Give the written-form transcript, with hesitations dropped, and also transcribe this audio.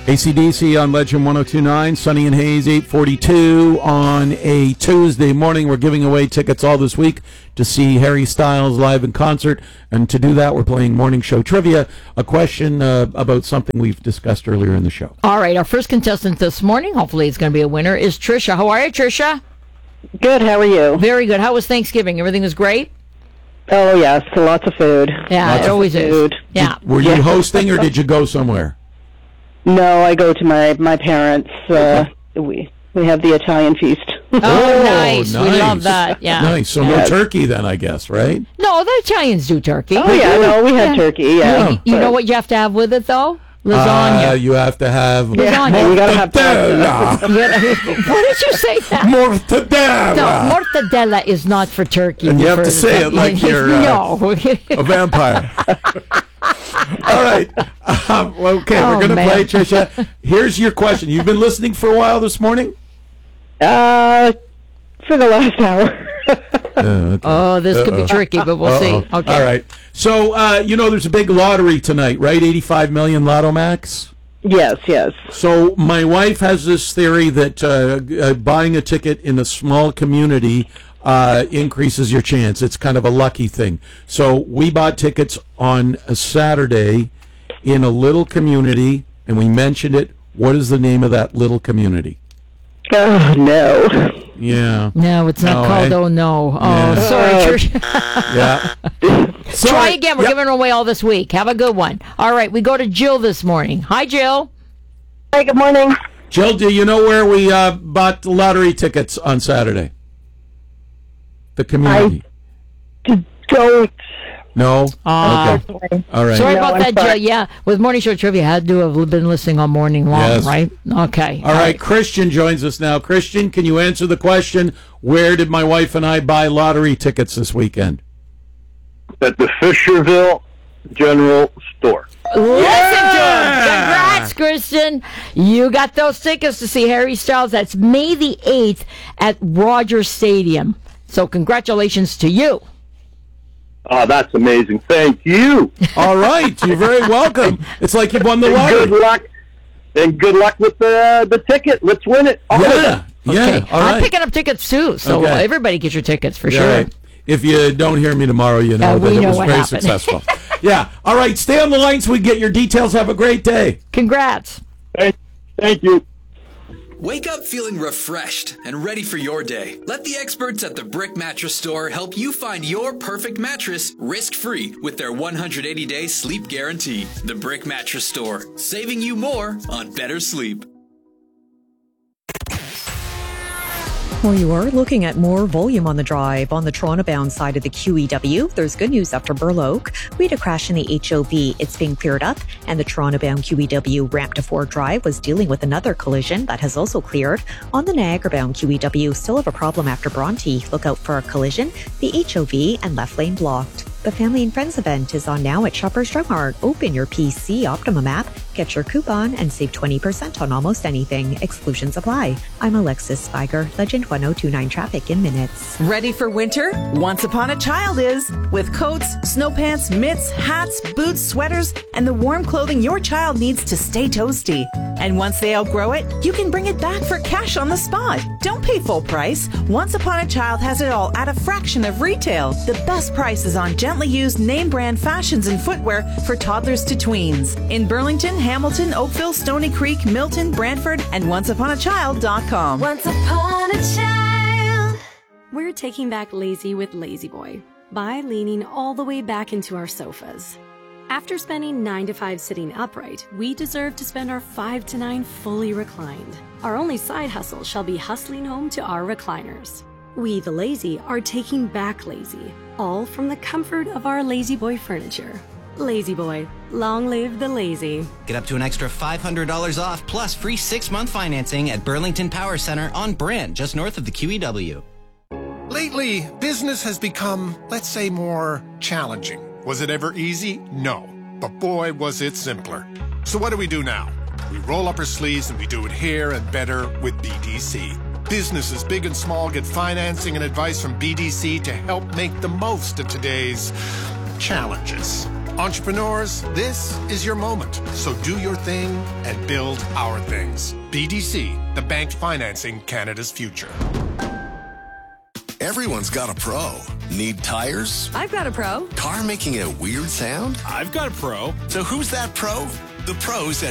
AC/DC on Legend 102.9, Sunny and Haze 842 on a Tuesday morning. We're giving away tickets all this week to see Harry Styles live in concert. And to do that, we're playing Morning Show Trivia, a question about something we've discussed earlier in the show. All right, our first contestant this morning, hopefully it's going to be a winner, is Tricia. How are you, Tricia? Good, how are you? Very good. How was Thanksgiving? Everything was great? Oh, yes, lots of food. Yeah, Lots it of always food. is. Yeah. Were you hosting or did you go somewhere? No, I go to my parents. We have the Italian feast. Oh, nice. We nice. love that. Yeah. Nice. So no turkey then, I guess, right? No, the Italians do turkey. Oh, yeah, no, we had turkey, yeah. You know what you have to have with it, though? Lasagna. You have to have Lasagna. You gotta have pasta. What did you say that? mortadella. No, mortadella is not for turkey. And you have to say it like you're no. a vampire. All right. Okay, we're going to play, Tricia. Here's your question. You've been listening for a while this morning? For the last hour. Okay. Oh, this could be tricky, but we'll see. Okay. All right. So, there's a big lottery tonight, right? 85 million Lotto Max? Yes. So my wife has this theory that buying a ticket in a small community increases your chance. It's kind of a lucky thing. So we bought tickets on a Saturday in a little community, and we mentioned it. What is the name of that little community? Oh, no. Yeah. No, it's not called Oh No. Oh, Yeah. sorry, Tricia. Yeah. Try again. We're giving away all this week. Have a good one. All right, we go to Jill this morning. Hi, Jill. Hi, good morning. Jill, do you know where we bought the lottery tickets on Saturday? The community. Don't. No? Okay. All right. Sorry about I'm that, sorry. Jill. Yeah, with Morning Show Trivia, had to have been listening all morning long, Yes. right? Okay. All right, Christian joins us now. Christian, can you answer the question, where did my wife and I buy lottery tickets this weekend? At the Fisherville General Store. Listen to him. Congrats, Christian. You got those tickets to see Harry Styles. That's May the 8th at Rogers Stadium. So congratulations to you. Oh, that's amazing. Thank you. All right, you're very welcome. It's like you've won the And lottery. good luck. And good luck with the ticket. Let's win it. All of Yeah, it. yeah. All I'm right. picking up tickets too, so Okay. everybody get your tickets for Yeah, sure. right. If you don't hear me tomorrow, you know we that it know was what very happened. successful. Yeah. All right, stay on the line so we can get your details. Have a great day. Congrats. Thank you. Wake up feeling refreshed and ready for your day. Let the experts at the Brick Mattress Store help you find your perfect mattress risk-free with their 180-day sleep guarantee. The Brick Mattress Store, saving you more on better sleep. Well, you are looking at more volume on the drive. On the Toronto-bound side of the QEW, there's good news after Burloak. We had a crash in the HOV. It's being cleared up, and the Toronto-bound QEW ramp to Ford Drive was dealing with another collision that has also cleared. On the Niagara-bound QEW, still have a problem after Bronte. Look out for a collision, the HOV and left lane blocked. The Family and Friends event is on now at Shoppers Drug Mart. Open your PC Optimum app, get your coupon, and save 20% on almost anything. Exclusions apply. I'm Alexis Spiger, Legend 1029 traffic in minutes. Ready for winter? Once Upon a Child is. With coats, snow pants, mitts, hats, boots, sweaters, and the warm clothing your child needs to stay toasty. And once they outgrow it, you can bring it back for cash on the spot. Don't pay full price. Once Upon a Child has it all at a fraction of retail. The best prices on gently used name brand fashions and footwear for toddlers to tweens. In Burlington, Hamilton, Oakville, Stony Creek, Milton, Brantford, and onceuponachild.com. Once upon a child. We're taking back lazy with Lazy Boy by leaning all the way back into our sofas. After spending 9 to 5 sitting upright, we deserve to spend our 5 to 9 fully reclined. Our only side hustle shall be hustling home to our recliners. We, the lazy, are taking back lazy, all from the comfort of our Lazy Boy furniture. Lazy Boy, long live the lazy. Get up to an extra $500 off plus free 6-month financing at Burlington Power Center on Brand, just north of the QEW. Lately, business has become, let's say, more challenging. Was it ever easy? No. But boy, was it simpler. So what do we do now? We roll up our sleeves and we do it here and better with BDC. Businesses big and small get financing and advice from BDC to help make the most of today's challenges. Entrepreneurs, this is your moment. So do your thing and build our things. BDC, the bank financing Canada's future. Everyone's got a pro. Need tires? I've got a pro. Car making a weird sound? I've got a pro. So who's that pro? The pros at